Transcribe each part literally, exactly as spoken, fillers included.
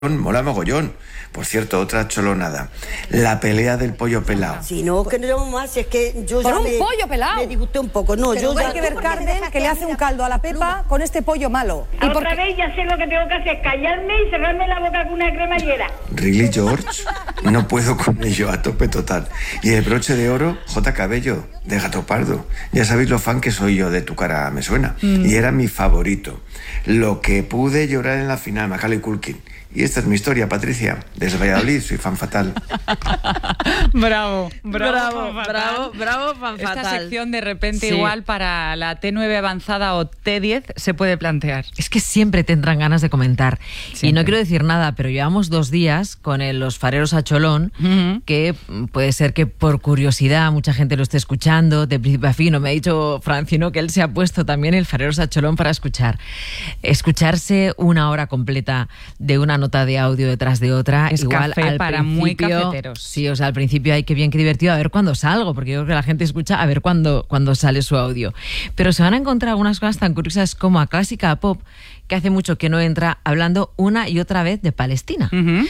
mola mogollón. Por cierto, otra cholonada. La pelea del pollo pelado. Si no, que no más, es que yo ¿Por ya un me, pollo pelado? me disgusté un poco. No, Pero yo hay ya... que ver Carmen, que le hace un caldo a la Pepa con este pollo malo. ¿Y otra vez ya sé lo que tengo que hacer? Callarme y cerrarme la boca con una cremallera. Really, George, no puedo con ello, a tope total. Y el broche de oro, J. Cabello, de Gato Pardo. Ya sabéis lo fan que soy yo de Tu cara me suena. Mm. Y era mi favorito. Lo que pude llorar en la final, Macaulay Culkin. Y esta es mi historia, Patricia. Desde Valladolid, soy fan fatal. Bravo, bravo, bravo, fan bravo, bravo, fan Esta fatal. sección de repente Sí. igual para la T nueve avanzada o T diez se puede plantear. Es que siempre tendrán ganas de comentar. Siempre. Y no quiero decir nada, pero llevamos dos días con el, los fareros a Cholón, Uh-huh. que puede ser que por curiosidad mucha gente lo esté escuchando, de principio a fin. Me ha dicho Francino que él se ha puesto también el fareros a Cholón para escuchar. Escucharse una hora completa de una nota de audio detrás de otra, Es igual café al para muy principio- cafeteros. Sí, o sea, al principio hay que bien, que divertido, a ver cuándo salgo, porque yo creo que la gente escucha a ver cuándo, cuándo sale su audio. Pero se van a encontrar algunas cosas tan curiosas como a Clásica Pop, que hace mucho que no entra, hablando una y otra vez de Palestina. Uh-huh.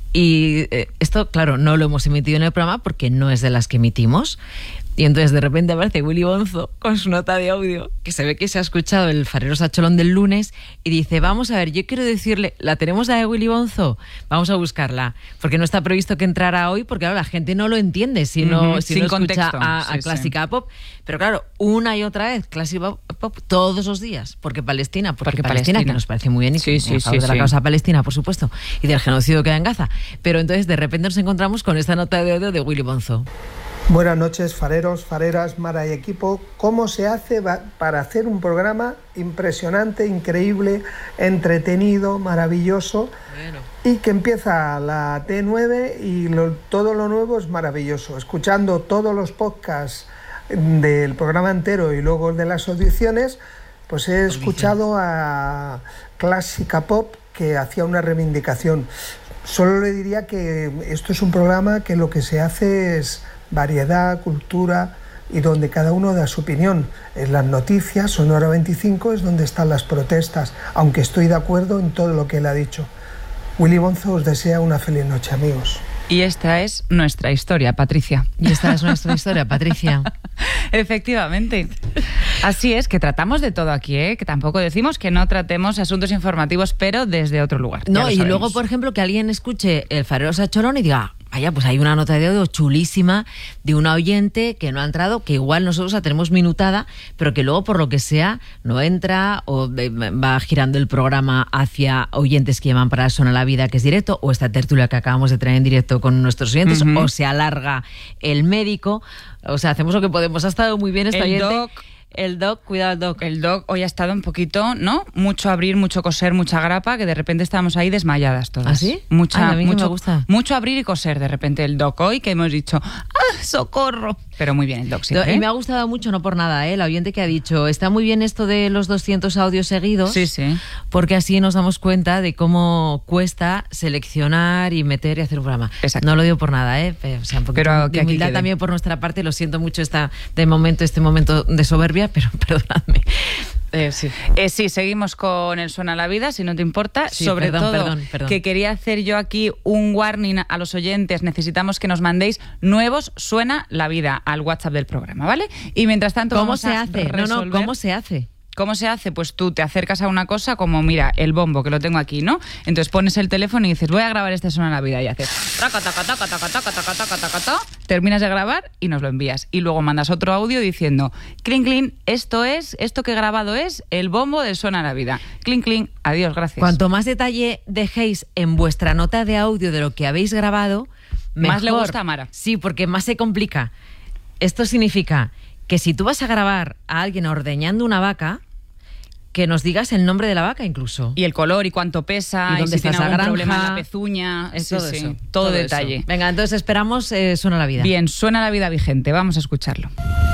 Y eh, esto, claro, no lo hemos emitido en el programa porque no es de las que emitimos. Y entonces de repente aparece Willy Bonzo con su nota de audio, que se ve que se ha escuchado el Fareros a Cholón del lunes, y dice, vamos a ver, yo quiero decirle, ¿la tenemos la de Willy Bonzo? Vamos a buscarla, porque no está previsto que entrara hoy, porque claro, la gente no lo entiende si no, Uh-huh, si sin no escucha contexto. a, a Sí, Clásica sí. Pop. Pero claro, una y otra vez, Clásica Pop todos los días, porque Palestina, porque, Porque Palestina, Palestina. que nos parece muy bien, y Sí, que sí, a favor sí, de la sí. causa palestina, por supuesto, y del genocidio que hay en Gaza. Pero entonces de repente nos encontramos con esta nota de audio de Willy Bonzo. Buenas noches, fareros, fareras, Mara y equipo. ¿Cómo se hace para hacer un programa impresionante, increíble, entretenido, maravilloso? Bueno. Y que empieza la T nueve y lo, todo lo nuevo es maravilloso. Escuchando todos los podcasts del programa entero y luego el de las audiciones, pues he escuchado a Clásica Pop, que hacía una reivindicación. Solo le diría que esto es un programa que lo que se hace es variedad, cultura, y donde cada uno da su opinión. En las noticias, Sonora veinticinco, es donde están las protestas, aunque estoy de acuerdo en todo lo que él ha dicho. Willy Bonzo os desea una feliz noche, amigos. Y esta es nuestra historia, Patricia. Y esta es nuestra historia, Patricia. Efectivamente. Así es, que tratamos de todo aquí, ¿eh? Que tampoco decimos que no tratemos asuntos informativos, pero desde otro lugar. Ya No, lo y sabemos. luego, por ejemplo, que alguien escuche el Fareros a Cholón y diga, vaya, pues hay una nota de audio chulísima de una oyente que no ha entrado, que igual nosotros la tenemos minutada, pero que luego, por lo que sea, no entra o va girando el programa hacia oyentes que llaman para Suena la Vida, que es directo, o esta tertulia que acabamos de traer en directo con nuestros oyentes, Uh-huh. o se alarga el médico. O sea, hacemos lo que podemos. Ha estado muy bien esta El oyente. doc. El doc, cuidado el doc. El doc hoy ha estado un poquito, ¿no? Mucho abrir, mucho coser, mucha grapa, que de repente estábamos ahí desmayadas todas. ¿Ah, sí? Mucha, Ay, a mí que mucho, me gusta. mucho abrir y coser de repente el doc hoy, que hemos dicho, ¡ah, socorro! Pero muy bien el doc siempre, Y ¿eh? me ha gustado mucho, no por nada, ¿eh? La oyente que ha dicho, está muy bien esto de los doscientos audios seguidos, Sí, sí. porque así nos damos cuenta de cómo cuesta seleccionar y meter y hacer un programa. Exacto. No lo digo por nada, ¿eh? O sea, un poquito Pero de que aquí humildad quede. también por nuestra parte. Lo siento mucho esta, de momento, este momento de soberbia, pero perdonadme. Eh, sí. Eh, sí, seguimos con el Suena la Vida, si no te importa. Sí, Sobre perdón, todo, perdón, perdón. que quería hacer yo aquí un warning a los oyentes. Necesitamos que nos mandéis nuevos Suena la Vida al WhatsApp del programa, ¿vale? Y mientras tanto, ¿Cómo vamos se a hace? No, resolver- no, ¿cómo se hace? ¿Cómo se hace? Pues tú te acercas a una cosa como, mira, el bombo, que lo tengo aquí, ¿no? Entonces pones el teléfono y dices, voy a grabar este Suena la Vida, y haces taca, taca, taca, taca, taca, taca, taca, taca, taca, terminas de grabar y nos lo envías. Y luego mandas otro audio diciendo, clink, clink, esto es, esto que he grabado es el bombo de Suena la Vida. Clink, clink, adiós, gracias. Cuanto más detalle dejéis en vuestra nota de audio de lo que habéis grabado, Más le mejor. gusta a Mara. Sí, porque más se complica. Esto significa que si tú vas a grabar a alguien ordeñando una vaca, que nos digas el nombre de la vaca incluso. Y el color y cuánto pesa, ¿Y y, dónde si está tiene esa algún granja? problema en la pezuña, Es sí, todo sí, eso. todo, eso. detalle. Venga, entonces esperamos eh, Suena la Vida. Bien, Suena la Vida vigente, vamos a escucharlo.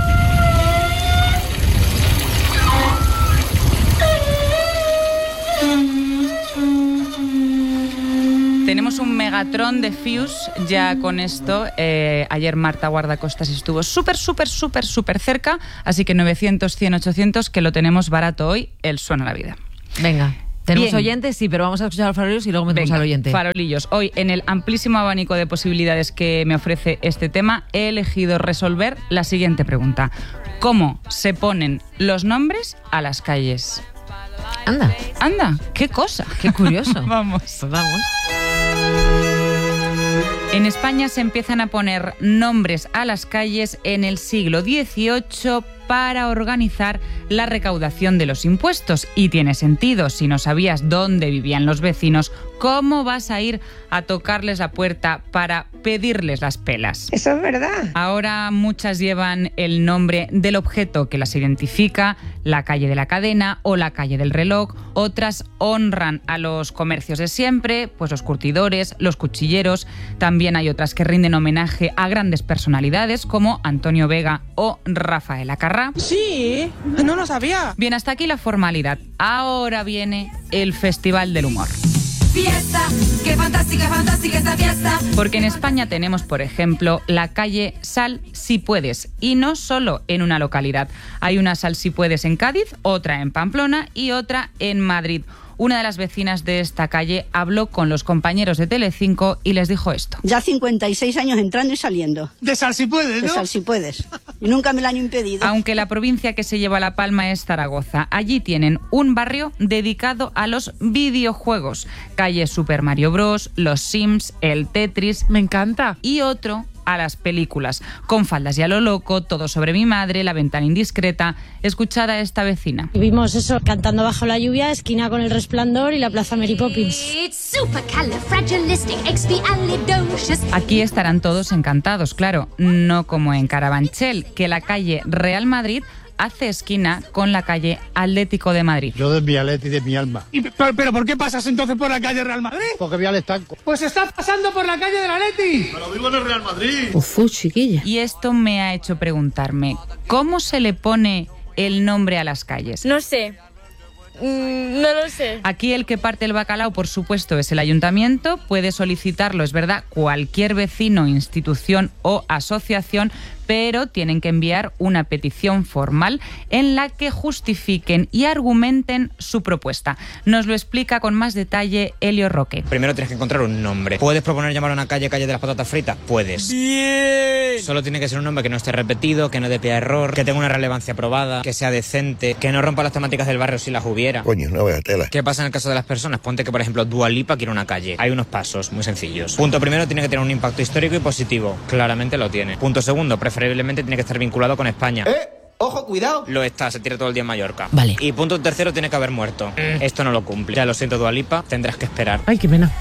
Tenemos un Megatron de Fuse ya con esto. Eh, ayer Marta Guardacostas estuvo súper, súper, súper, súper cerca, así que novecientos, cien, ochocientos, que lo tenemos barato hoy, el Suena la Vida. Venga. Tenemos Bien. oyentes, sí, pero vamos a escuchar a los farolillos y luego metemos Venga, al oyente. farolillos. Hoy, en el amplísimo abanico de posibilidades que me ofrece este tema, he elegido resolver la siguiente pregunta. ¿Cómo se ponen los nombres a las calles? Anda, Anda, qué cosa. qué curioso. Vamos. Pues vamos. En España se empiezan a poner nombres a las calles en el siglo dieciocho para organizar la recaudación de los impuestos. Y tiene sentido, si no sabías dónde vivían los vecinos, ¿cómo vas a ir a tocarles la puerta para pedirles las pelas? Eso es verdad. Ahora muchas llevan el nombre del objeto que las identifica, la calle de la cadena o la calle del reloj. Otras honran a los comercios de siempre, pues los curtidores, los cuchilleros. También hay otras que rinden homenaje a grandes personalidades como Antonio Vega o Rafaela Carrà. Sí, no lo sabía. Bien, hasta aquí la formalidad. Ahora viene el Festival del Humor. Fiesta, qué fantástica, fantástica esta fiesta. Porque en España tenemos, por ejemplo, la calle Sal Si Puedes. Y no solo en una localidad. Hay una Sal Si Puedes en Cádiz, otra en Pamplona y otra en Madrid. Una de las vecinas de esta calle habló con los compañeros de Telecinco y les dijo esto. Ya cincuenta y seis años entrando y saliendo. De Sal Si Puedes, De ¿no? Sal Si Puedes. Y nunca me lo han impedido. Aunque la provincia que se lleva la palma es Zaragoza, allí tienen un barrio dedicado a los videojuegos. Calle Super Mario Bros, los Sims, el Tetris. Me encanta. Y otro a las películas. Con faldas y a lo loco, Todo sobre mi madre, La ventana indiscreta. Escuchad a esta vecina. Vimos eso, Cantando bajo la lluvia, Esquina con el resplandor y la Plaza Mary Poppins. Aquí estarán todos encantados, claro, no como en Carabanchel, que la calle Real Madrid hace esquina con la calle Atlético de Madrid. Yo de mi Atleti de mi alma. ¿Y, pero, pero ¿por qué pasas entonces por la calle Real Madrid? Porque voy al estanco. Pues estás pasando por la calle del Atleti. Pero vivo en el Real Madrid. Ufú, chiquilla. Y esto me ha hecho preguntarme, ¿cómo se le pone el nombre a las calles? No sé. Mm, no lo sé. Aquí el que parte el bacalao, por supuesto, es el ayuntamiento. Puede solicitarlo, es verdad, cualquier vecino, institución o asociación, pero tienen que enviar una petición formal en la que justifiquen y argumenten su propuesta. Nos lo explica con más detalle Elio Roque. Primero tienes que encontrar un nombre. ¿Puedes proponer llamar a una calle calle de las patatas fritas? Puedes. Bien. Solo tiene que ser un nombre que no esté repetido, que no dé pie a error, que tenga una relevancia probada, que sea decente, que no rompa las temáticas del barrio si las hubiera. Coño, no voy a tela. ¿Qué pasa en el caso de las personas? Ponte que, por ejemplo, Dua Lipa quiere una calle. Hay unos pasos muy sencillos. Punto primero, tiene que tener un impacto histórico y positivo. Claramente lo tiene. Punto segundo, preferiblemente tiene que estar vinculado con España. ¡Eh! ¡Ojo, cuidado! Lo está, se tira todo el día en Mallorca. Vale. Y punto tercero, tiene que haber muerto. Esto no lo cumple. Ya lo siento, Dua Lipa, tendrás que esperar. Ay, qué pena.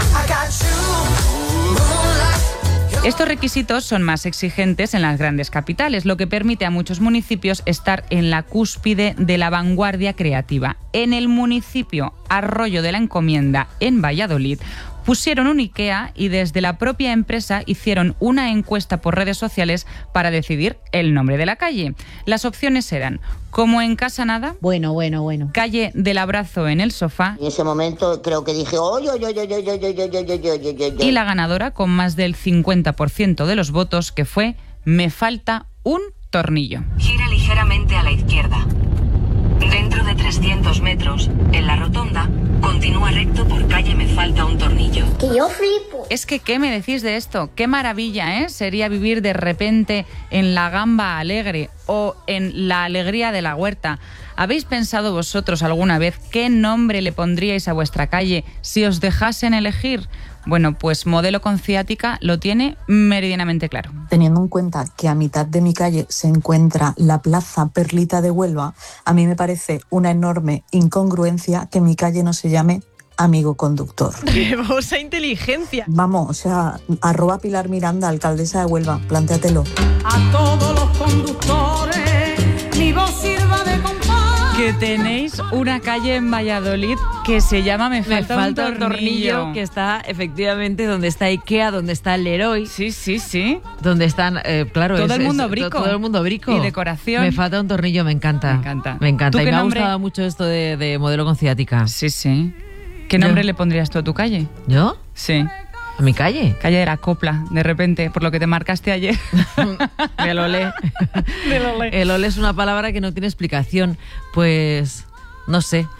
Estos requisitos son más exigentes en las grandes capitales, lo que permite a muchos municipios estar en la cúspide de la vanguardia creativa. En el municipio Arroyo de la Encomienda, en Valladolid, pusieron un IKEA y desde la propia empresa hicieron una encuesta por redes sociales para decidir el nombre de la calle. Las opciones eran Como en casa nada, Bueno, bueno, bueno. Calle del abrazo en el sofá, En ese momento creo que dije, oye, oye, oye, oye, oye, oye, oye, oye, oye, oye, oye. y la ganadora con más del cincuenta por ciento de los votos, que fue Me falta un tornillo. Gira ligeramente a la izquierda. Dentro de trescientos metros, en la rotonda, continúa recto por calle Me falta un tornillo. Que yo flipo. Es que, ¿qué me decís de esto? Qué maravilla, ¿eh? Sería vivir de repente en la Gamba Alegre o en la Alegría de la Huerta. ¿Habéis pensado vosotros alguna vez qué nombre le pondríais a vuestra calle si os dejasen elegir? Bueno, pues Modelo con Ciática lo tiene meridianamente claro. Teniendo en cuenta que a mitad de mi calle se encuentra la Plaza Perlita de Huelva, a mí me parece una enorme incongruencia que mi calle no se llame Amigo Conductor. ¡Hermosa inteligencia! Vamos, o sea, arroba Pilar Miranda, alcaldesa de Huelva, plantéatelo. A todos los conductores, mi voz sirva de compás. Que tenéis una calle en Valladolid que se llama Me Me falta, falta un un tornillo. tornillo que está efectivamente donde está IKEA, donde está el Leroy, Sí, sí, sí. donde están, eh, claro, Todo es- el mundo es- brico. todo el mundo brico Y decoración. Me falta un tornillo, me encanta. Me encanta. Me encanta. ¿Tú Y qué me ha nombre? gustado mucho esto de, de Modelo con Ciática. Sí, sí. ¿Qué Yo- nombre le pondrías tú a tu calle? ¿Yo? Sí. ¿A mi calle? Calle de la Copla, de repente, por lo que te marcaste ayer. El olé. Del olé. El olé es una palabra que no tiene explicación. Pues, no sé.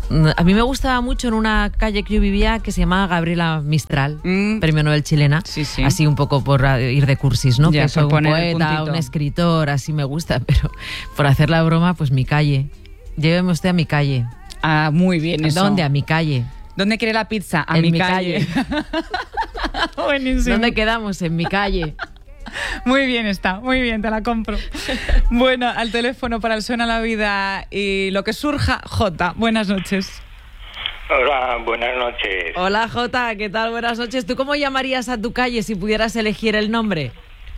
A mí me gustaba mucho en una calle que yo vivía que se llamaba Gabriela Mistral, mm. premio Nobel chilena. Sí, sí. Así un poco por ir de cursis, ¿no? Ya, que soy un poeta, un un escritor, así me gusta, pero por hacer la broma, pues mi calle. Lléveme usted a mi calle. Ah, muy bien eso. ¿Dónde? A mi calle. ¿Dónde quiere la pizza? A en mi, mi calle. calle. Buenísimo. ¿Dónde quedamos? En mi calle. Muy bien está, muy bien, te la compro. Bueno, al teléfono para el Suena la Vida y lo que surja, Jota. Buenas noches. Hola, buenas noches. Hola, Jota, ¿qué tal? Buenas noches. ¿Tú cómo llamarías a tu calle si pudieras elegir el nombre?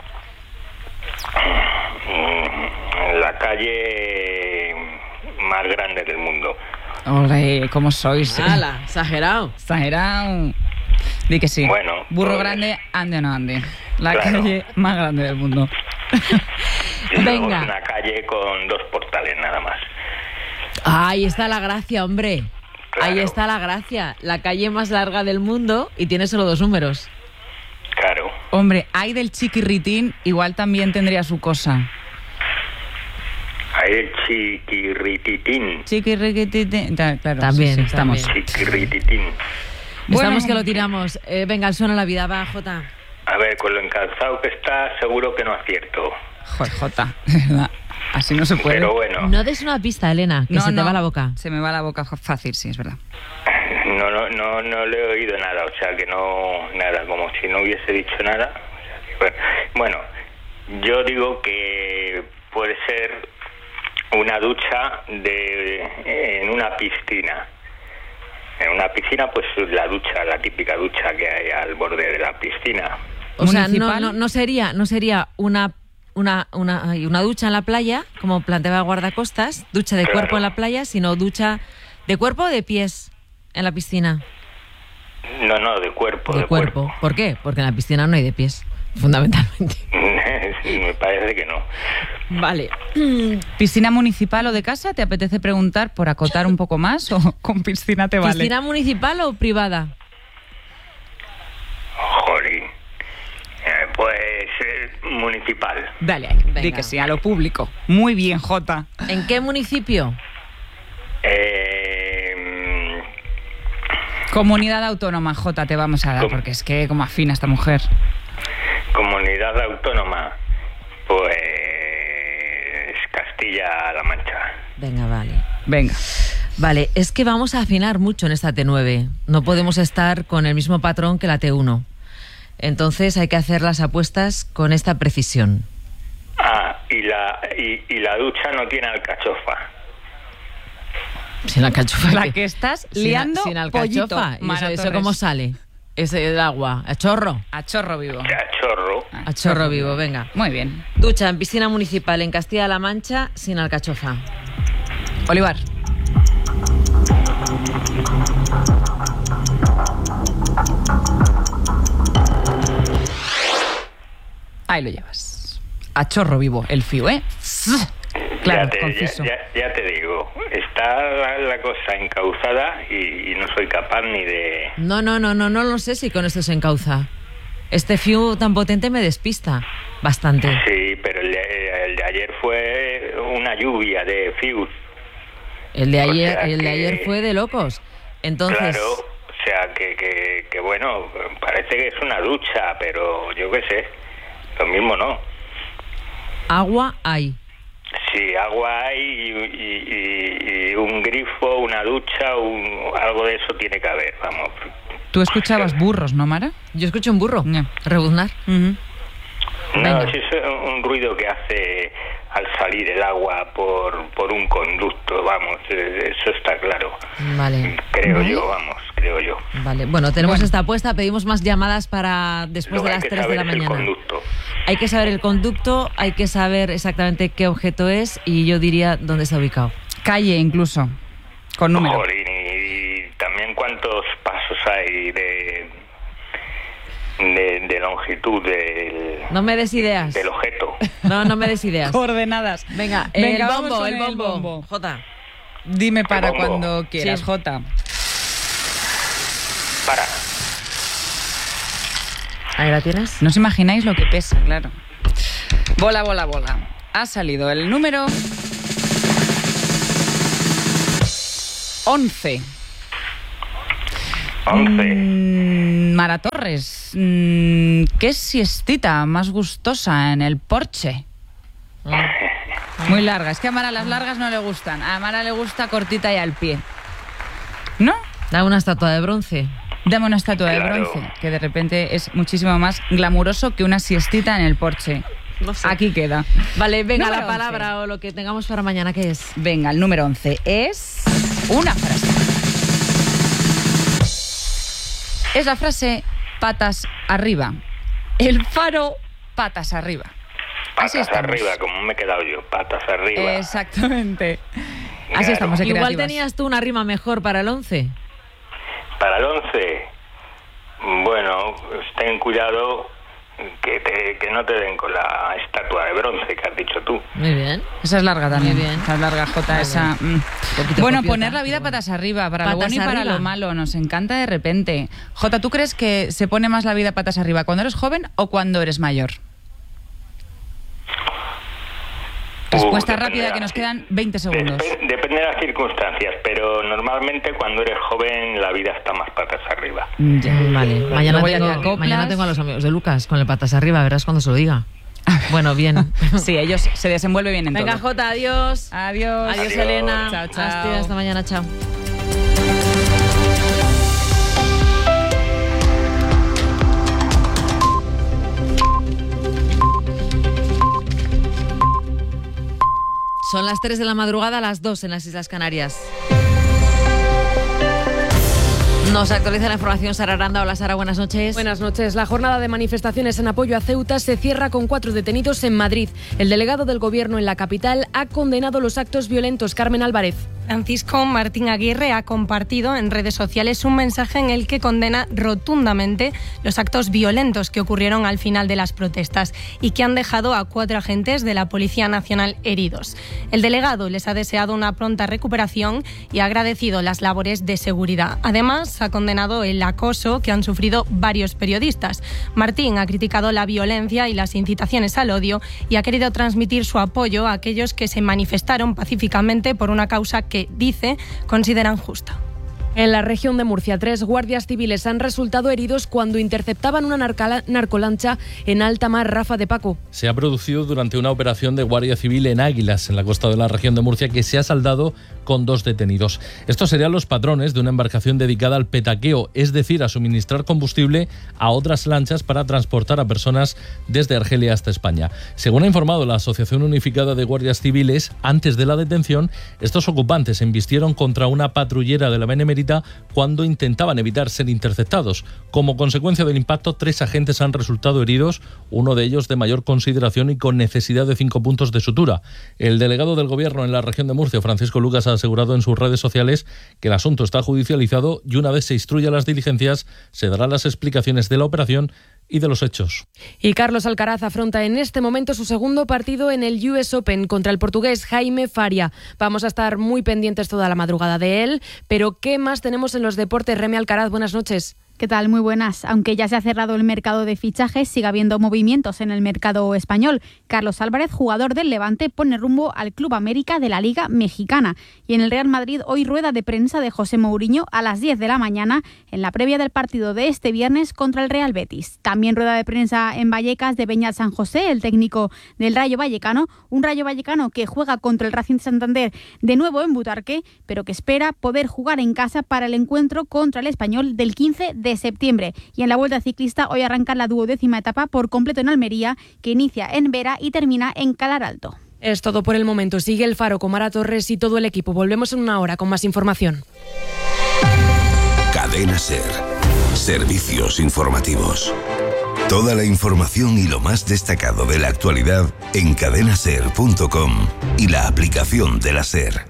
La calle más grande del mundo. Ole, ¿cómo sois? ¡Hala! Exagerado. Exagerado. Di que sí. Bueno. Burro pues, grande, ande o no ande. La claro. calle más grande del mundo. Y Venga. Es una calle con dos portales nada más. Ahí está la gracia, hombre. Claro. Ahí está la gracia. La calle más larga del mundo y tiene solo dos números. Claro. Hombre, hay del Chiquirritín, igual también tendría su cosa. Hay el chiquirrititín. Chiquirritín. Claro, También, sí, sí, estamos. también. Chiquirrititín. Bueno. Estamos que lo tiramos. Eh, venga, el Suena la Vida, va, Jota. A ver, con lo encalzado que está, seguro que no acierto. Joder, Jota. Así no se puede. Pero bueno. No des una pista, Elena, que No, se te no, va la boca. Se me va la boca fácil, sí, es verdad. No, no, no, no le he oído nada, o sea que no, nada, como si no hubiese dicho nada. Bueno, yo digo que puede ser una ducha de en una piscina. En una piscina, pues la ducha, la típica ducha que hay al borde de la piscina. O sea, no, ¿Municipal? no, no sería, no sería una, una, una, ay, una ducha en la playa, como planteaba Guardacostas, ducha de Claro. cuerpo en la playa, sino ducha de cuerpo o de pies en la piscina. No, no, de cuerpo. De, de cuerpo. cuerpo. ¿Por qué? Porque en la piscina no hay de pies, fundamentalmente. Me parece que no. Vale. ¿Piscina municipal o de casa? ¿Te apetece preguntar por acotar un poco más o con piscina te vale? ¿Piscina municipal o privada? Jolín. Eh, pues eh, municipal. Dale ahí, di Venga. que sí, a lo público. Muy bien, Jota. ¿En qué municipio? Eh, Comunidad autónoma, Jota, te vamos a dar, ¿Cómo? porque es que como afina esta mujer. comunidad autónoma, pues Castilla-La Mancha. Venga, vale. Venga. Vale, es que vamos a afinar mucho en esta T nueve. No podemos estar con el mismo patrón que la T uno. Entonces hay que hacer las apuestas con esta precisión. Ah, y la, y, y la ducha no tiene alcachofa. Sin alcachofa. La que estás liando, sin, sin pollito, alcachofa. ¿Y Mara eso, eso Torres. cómo sale? Ese el agua. ¿A chorro? A chorro vivo. A chorro. A chorro vivo, venga. Muy bien. Ducha en piscina municipal en Castilla-La Mancha sin alcachofa. Olivar. Ahí lo llevas. A chorro vivo, el fío, ¿eh? Claro, ya, te, conciso. ya, ya, ya te digo, está la, la cosa encauzada y, y no soy capaz ni de... No, no, no, no, no lo sé si con esto se encauza. Este fiu tan potente me despista bastante. Sí, pero el de, el de ayer fue una lluvia de fius. El de O ayer, sea el de que- ayer fue de locos. Entonces, Claro, o sea, que, que, que bueno, parece que es una ducha, pero yo qué sé, lo mismo no. agua hay. Sí, agua hay y, y- y- y un grifo, una ducha, un, algo de eso tiene que haber, vamos. Tú escuchabas burros, ¿no, Mara? Yo escucho un burro Ya. rebuznar. Ujú. No, Venga. sí, es un, un ruido que hace al salir el agua por, por un conducto, vamos, eh, eso está claro. Vale. Creo Vale. yo, vamos, creo yo. Vale, bueno, tenemos Bueno. esta apuesta, pedimos más llamadas para después Lo que de hay las que tres de saber la es el mañana. conducto. Hay que saber el conducto, hay que saber exactamente qué objeto es y yo diría dónde está ubicado. Calle incluso, con número. Jolín, y, y también cuántos pasos hay de, de, de longitud del, No me des ideas. del objeto. No, no me des ideas. Coordenadas. Venga, Venga, el vamos bombo, con el el bombo. bombo. Jota. Dime para El bombo. cuando quieras, Sí. Jota. Para. Ahí la tienes. No os imagináis lo que pesa, claro. Bola, bola, bola. Ha salido el número once. once. Mm, Mara Torres, mm, ¿qué siestita más gustosa en el Porsche? Muy larga. Es que a Mara las largas no le gustan. A Mara le gusta cortita y al pie. ¿No? Da una estatua de bronce. Dame una estatua Claro. de bronce, que de repente es muchísimo más glamuroso que una siestita en el Porsche. No sé. Aquí queda. Vale, venga, Número la palabra once. o lo que tengamos para mañana, ¿qué es? Venga, el número once es una frase. Es la frase patas arriba. El faro patas arriba. Así Patas estamos. arriba, como me he quedado yo, patas arriba. Exactamente. Así Claro. estamos de Igual creativas. tenías tú una rima mejor para el once. Para el once, bueno, ten cuidado que, te, que no te den con la estatua de bronce que has dicho tú. Muy bien. Esa es larga también. Muy bien. Esa es larga, Jota. Vale. Esa. mm. Poquito Bueno, copiota, poner la vida pero bueno. patas arriba, para lo Patas bueno y para arriba. lo malo. Nos encanta de repente. Jota, ¿tú crees que se pone más la vida patas arriba cuando eres joven o cuando eres mayor? Respuesta Uh, depende rápida de que la- nos quedan veinte segundos. Dep- depende de las circunstancias, pero normalmente cuando eres joven la vida está más patas arriba. Ya, vale. Mañana Luego ya te tengo, acoplas. mañana tengo a los amigos de Lucas con el patas arriba, verás cuando se lo diga. Bueno, bien. Sí, ellos se desenvuelven bien en Venga, todo. Jota, adiós. Adiós. Adiós, Adiós. Elena. Chao, chao. Hasta, hasta mañana, chao. Son las tres de la madrugada, las dos en las Islas Canarias. Nos actualiza la información Sara Aranda. Hola Sara, buenas noches. Buenas noches. La jornada de manifestaciones en apoyo a Ceuta se cierra con cuatro detenidos en Madrid. El delegado del Gobierno en la capital ha condenado los actos violentos. Carmen Álvarez. Francisco Martín Aguirre ha compartido en redes sociales un mensaje en el que condena rotundamente los actos violentos que ocurrieron al final de las protestas y que han dejado a cuatro agentes de la Policía Nacional heridos. El delegado les ha deseado una pronta recuperación y ha agradecido las labores de seguridad. Además, ha condenado el acoso que han sufrido varios periodistas. Martín ha criticado la violencia y las incitaciones al odio y ha querido transmitir su apoyo a aquellos que se manifestaron pacíficamente por una causa que, dice, consideran justa. En la región de Murcia, tres guardias civiles han resultado heridos cuando interceptaban una narcala- narcolancha en alta mar. Rafa de Paco. Se ha producido durante una operación de Guardia Civil en Águilas, en la costa de la región de Murcia, que se ha saldado con dos detenidos. Estos serían los patrones de una embarcación dedicada al petaqueo, es decir, a suministrar combustible a otras lanchas para transportar a personas desde Argelia hasta España. Según ha informado la Asociación Unificada de Guardias Civiles, antes de la detención, estos ocupantes embistieron contra una patrullera de la Benemérita cuando intentaban evitar ser interceptados. Como consecuencia del impacto, tres agentes han resultado heridos, uno de ellos de mayor consideración y con necesidad de cinco puntos de sutura. El delegado del Gobierno en la región de Murcia, Francisco Lucas, ha asegurado en sus redes sociales que el asunto está judicializado y una vez se instruya las diligencias, se darán las explicaciones de la operación y de los hechos. Y Carlos Alcaraz afronta en este momento su segundo partido en el U S Open contra el portugués Jaime Faria. Vamos a estar muy pendientes toda la madrugada de él, pero ¿qué más tenemos en los deportes? Remy Alcaraz, buenas noches. ¿Qué tal? Muy buenas. Aunque ya se ha cerrado el mercado de fichajes, sigue habiendo movimientos en el mercado español. Carlos Álvarez, jugador del Levante, pone rumbo al Club América de la Liga Mexicana. Y en el Real Madrid, hoy rueda de prensa de José Mourinho a las diez de la mañana, en la previa del partido de este viernes contra el Real Betis. También rueda de prensa en Vallecas de Beñat San José, el técnico del Rayo Vallecano. Un Rayo Vallecano que juega contra el Racing de Santander de nuevo en Butarque, pero que espera poder jugar en casa para el encuentro contra el Español del quince de septiembre. Y en la Vuelta Ciclista hoy arranca la duodécima etapa por completo en Almería, que inicia en Vera y termina en Calar Alto. Es todo por el momento. Sigue el Faro con Mara Torres y todo el equipo. Volvemos en una hora con más información. Cadena SER. Servicios informativos. Toda la información y lo más destacado de la actualidad en cadena ser punto com y la aplicación de la SER.